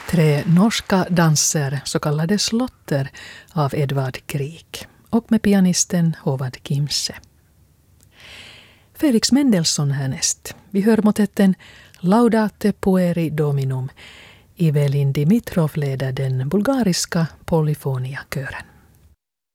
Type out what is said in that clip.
3 norska danser, så kallade slotter, av Edvard Grieg och med pianisten Håvard Kimse. Felix Mendelssohn härnäst. Vi hör motetten Laudate pueri Dominum. Evelin Dimitrov leder den bulgariska polyfonia-kören.